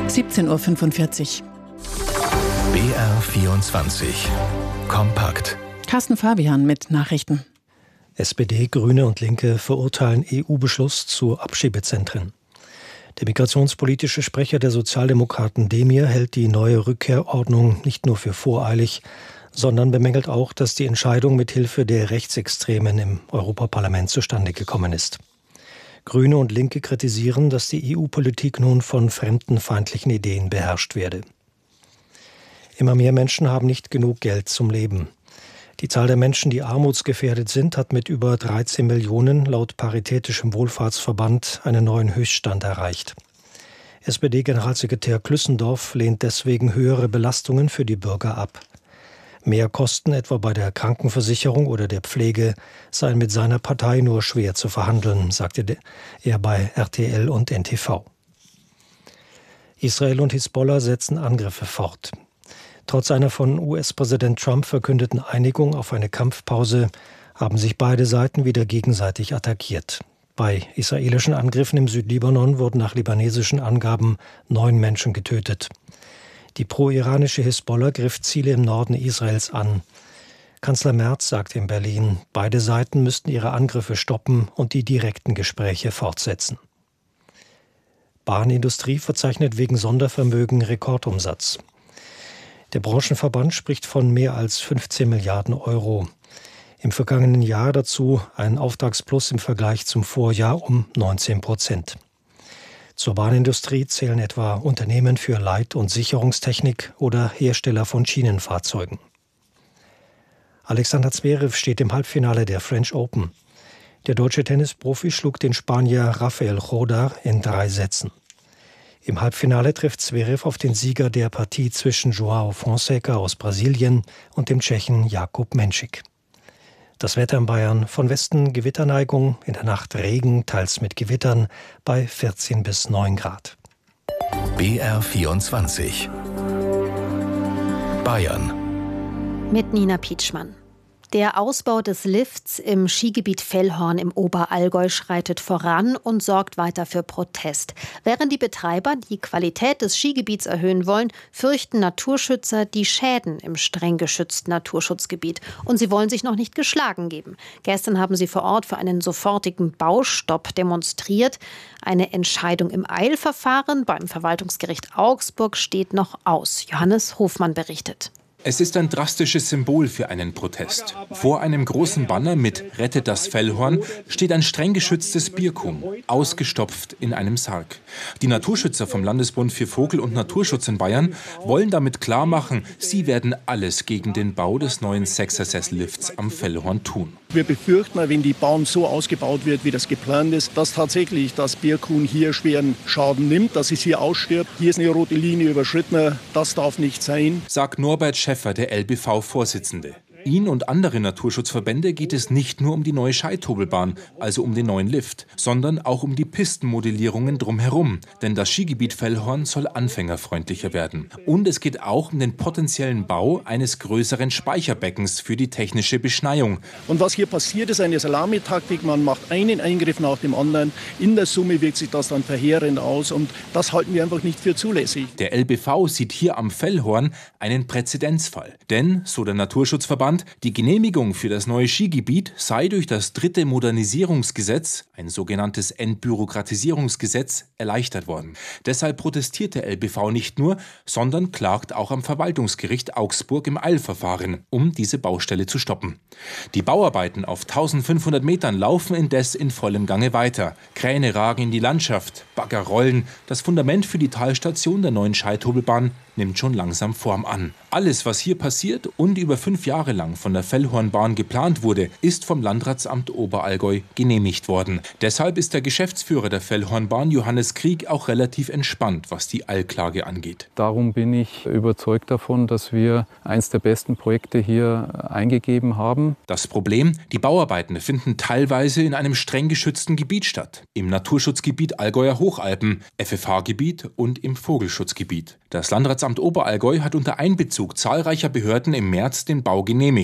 17:45 Uhr. BR24 Kompakt. Carsten Fabian mit Nachrichten. SPD, Grüne und Linke verurteilen EU-Beschluss zu Abschiebezentren. Der migrationspolitische Sprecher der Sozialdemokraten Demir hält die neue Rückkehrordnung nicht nur für voreilig, sondern bemängelt auch, dass die Entscheidung mit Hilfe der Rechtsextremen im Europaparlament zustande gekommen ist. Grüne und Linke kritisieren, dass die EU-Politik nun von fremdenfeindlichen Ideen beherrscht werde. Immer mehr Menschen haben nicht genug Geld zum Leben. Die Zahl der Menschen, die armutsgefährdet sind, hat mit über 13 Millionen laut Paritätischem Wohlfahrtsverband einen neuen Höchststand erreicht. SPD-Generalsekretär Klüssendorf lehnt deswegen höhere Belastungen für die Bürger ab. Mehr Kosten etwa bei der Krankenversicherung oder der Pflege seien mit seiner Partei nur schwer zu verhandeln, sagte er bei RTL und NTV. Israel und Hisbollah setzen Angriffe fort. Trotz einer von US-Präsident Trump verkündeten Einigung auf eine Kampfpause haben sich beide Seiten wieder gegenseitig attackiert. Bei israelischen Angriffen im Südlibanon wurden nach libanesischen Angaben 9 Menschen getötet. Die pro-iranische Hisbollah griff Ziele im Norden Israels an. Kanzler Merz sagte in Berlin, beide Seiten müssten ihre Angriffe stoppen und die direkten Gespräche fortsetzen. Bahnindustrie verzeichnet wegen Sondervermögen Rekordumsatz. Der Branchenverband spricht von mehr als 15 Milliarden Euro. Im vergangenen Jahr dazu ein Auftragsplus im Vergleich zum Vorjahr um 19%. Zur Bahnindustrie zählen etwa Unternehmen für Leit- und Sicherungstechnik oder Hersteller von Schienenfahrzeugen. Alexander Zverev steht im Halbfinale der French Open. Der deutsche Tennisprofi schlug den Spanier Rafael Chodar in 3 Sätzen. Im Halbfinale trifft Zverev auf den Sieger der Partie zwischen João Fonseca aus Brasilien und dem Tschechen Jakub Menšík. Das Wetter in Bayern: von Westen Gewitterneigung, in der Nacht Regen, teils mit Gewittern, bei 14 bis 9 Grad. BR24 Bayern. Mit Nina Pietschmann. Der Ausbau des Lifts im Skigebiet Fellhorn im Oberallgäu schreitet voran und sorgt weiter für Protest. Während die Betreiber die Qualität des Skigebiets erhöhen wollen, fürchten Naturschützer die Schäden im streng geschützten Naturschutzgebiet. Und sie wollen sich noch nicht geschlagen geben. Gestern haben sie vor Ort für einen sofortigen Baustopp demonstriert. Eine Entscheidung im Eilverfahren beim Verwaltungsgericht Augsburg steht noch aus. Johannes Hofmann berichtet. Es ist ein drastisches Symbol für einen Protest. Vor einem großen Banner mit »Rettet das Fellhorn« steht ein streng geschütztes Birkum, ausgestopft in einem Sarg. Die Naturschützer vom Landesbund für Vogel- und Naturschutz in Bayern wollen damit klarmachen, sie werden alles gegen den Bau des neuen Sechser-Sessellifts am Fellhorn tun. Wir befürchten, wenn die Bahn so ausgebaut wird, wie das geplant ist, dass tatsächlich das Birkhuhn hier schweren Schaden nimmt, dass es hier ausstirbt. Hier ist eine rote Linie überschritten, das darf nicht sein, sagt Norbert Schäffer, der LBV-Vorsitzende. Ihn und andere Naturschutzverbände geht es nicht nur um die neue Scheithobelbahn, also um den neuen Lift, sondern auch um die Pistenmodellierungen drumherum. Denn das Skigebiet Fellhorn soll anfängerfreundlicher werden. Und es geht auch um den potenziellen Bau eines größeren Speicherbeckens für die technische Beschneiung. Und was hier passiert, ist eine Salamitaktik. Man macht einen Eingriff nach dem anderen. In der Summe wirkt sich das dann verheerend aus. Und das halten wir einfach nicht für zulässig. Der LBV sieht hier am Fellhorn einen Präzedenzfall. Denn, so der Naturschutzverband, die Genehmigung für das neue Skigebiet sei durch das 3. Modernisierungsgesetz, ein sogenanntes Entbürokratisierungsgesetz, erleichtert worden. Deshalb protestiert der LBV nicht nur, sondern klagt auch am Verwaltungsgericht Augsburg im Eilverfahren, um diese Baustelle zu stoppen. Die Bauarbeiten auf 1500 Metern laufen indes in vollem Gange weiter. Kräne ragen in die Landschaft, Bagger rollen. Das Fundament für die Talstation der neuen Scheithobelbahn nimmt schon langsam Form an. Alles, was hier passiert und über 5 Jahre lang von der Fellhornbahn geplant wurde, ist vom Landratsamt Oberallgäu genehmigt worden. Deshalb ist der Geschäftsführer der Fellhornbahn, Johannes Krieg, auch relativ entspannt, was die Eilklage angeht. Darum bin ich überzeugt davon, dass wir eines der besten Projekte hier eingegeben haben. Das Problem: Die Bauarbeiten finden teilweise in einem streng geschützten Gebiet statt. Im Naturschutzgebiet Allgäuer Hochalpen, FFH-Gebiet und im Vogelschutzgebiet. Das Landratsamt Oberallgäu hat unter Einbezug zahlreicher Behörden im März den Bau genehmigt.